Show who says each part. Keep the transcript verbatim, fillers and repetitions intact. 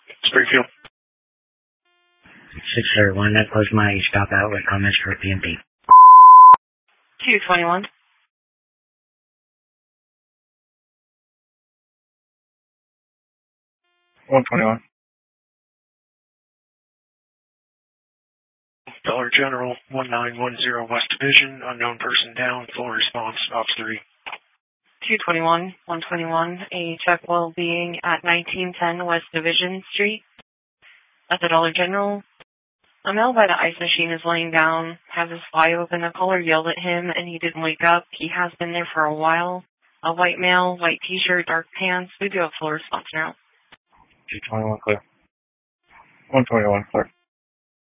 Speaker 1: Springfield.
Speaker 2: six thirty-one, that closed my stop out with comments for P M P.
Speaker 3: two twenty-one.
Speaker 1: one twenty-one. Dollar General, one nine one zero West Division, unknown person down, full response, ops three.
Speaker 3: two twenty-one, one twenty-one, a check well being at nineteen ten West Division Street. At the Dollar General, a male by the ice machine is laying down, has his fly open. A caller yelled at him and he didn't wake up. He has been there for a while. A white male, white t-shirt, dark pants. We do have full response now.
Speaker 1: two twenty-one clear. one twenty-one clear.